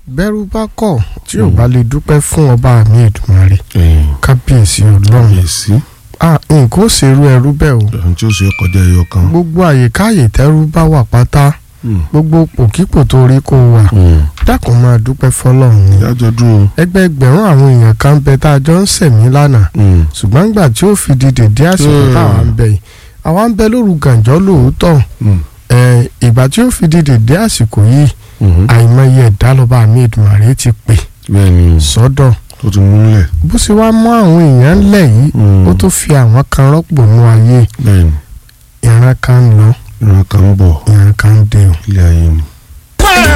bẹ́rù bá kọ̀ tí ò bá lè dúpẹ́ fún ọba mi Èdùmàrè kábíyèsí ọlọ́run nǹkan ó ṣerú ẹrú bẹ́ẹ̀ o. ohun tí ó ṣe kọjá ẹyọ kan. gbogbo àyèkáyè tẹ́rú bá wà pátá gbogbo pòkípò tó rí kó wà dákun máa dúpẹ́ fọlọ́run ni. ìyájọ́ dúró. ẹgbẹẹgbẹ̀rún àwọn èèyàn kan bẹ tá a jọ ń sẹ̀mí lánàá ṣùgbọ́n nígbà tí ó fi di dèdé àsìkò táwa ń bẹ yìí àwa ń bẹ lóru gànjọ́ lóòótọ́ ìgbà tí ó fi di dèdé àsìkò yìí àìmọye ẹ̀dá lọ́ba mi Èdùmàrè ti pè sọ́dọ̀ tó ti múlẹ̀. bó ṣe wá mú àwọn èèyàn ńlẹ̀ yìí ó tó fi àwọn kan rọ́pò nú ayé ìran kan ń lọ ìran kan ń bọ̀ ìran kan ń dé o. ilé ayé mi.